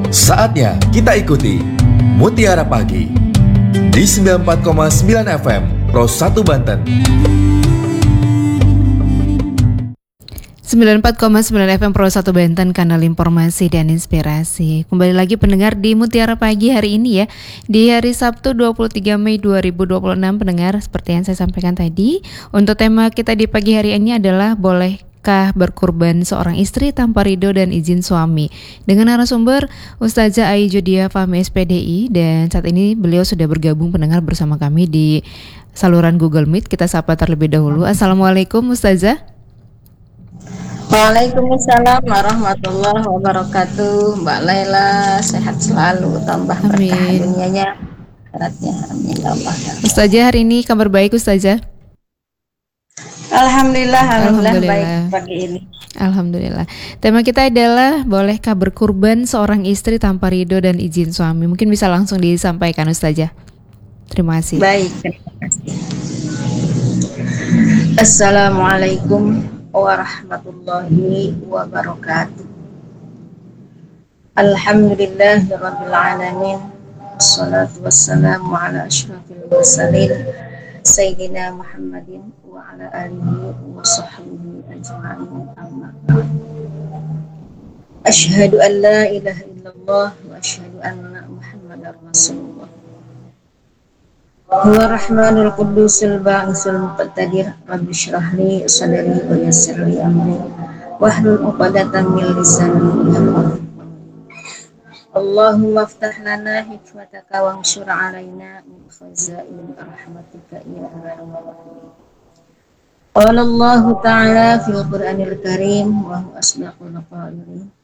Saatnya kita ikuti Mutiara Pagi di 94,9 FM Pro 1 Banten. 94,9 FM Pro 1 Banten, kanal informasi dan inspirasi. Kembali lagi pendengar di Mutiara Pagi hari ini ya. Di hari Sabtu 23 Mei 2026 pendengar, seperti yang saya sampaikan tadi, untuk tema kita di pagi hari ini adalah bolehkah berkurban seorang istri tanpa ridho dan izin suami? Dengan narasumber Ustazah Ai Judia Fahmi SPDI, dan saat ini beliau sudah bergabung pendengar bersama kami di saluran Google Meet. Kita sapa terlebih dahulu. Assalamualaikum Ustazah. Waalaikumsalam warahmatullahi wabarakatuh. Mbak Laila sehat selalu, tambah berkah Amin. dunianya, akhiratnya. Amin ya Allah. Ustazah, hari ini kabar baik Ustazah? Alhamdulillah baik pagi ini. Alhamdulillah. Tema kita adalah bolehkah berkurban seorang istri tanpa ridho dan izin suami? Mungkin bisa langsung disampaikan Ustazah. Terima kasih. Baik, terima kasih. Assalamualaikum warahmatullahi wabarakatuh. Alhamdulillahirabbil alamin. Wassalatu wassalamu ala asyrafil mursalin Sayyidina Muhammadin wa ala alihi wa sahbihi ajma'in, amma ba'd. Asyhadu an la ilaha illallah wa asyhadu anna Muhammadar Rasulullah. Huwa rahmanul qudusul ba'isul muqtadir. Rabbi shrah li sadri wa yassir li amri wahlul 'uqdatam min lisani yafqahu. Allahumma aftah lana hikmataka wanshur alaina min khazain rahmatika ya arhamar rahimin. Qala Allah ta'ala fil Qur'anil Karim wa huwa asdaqul qailin.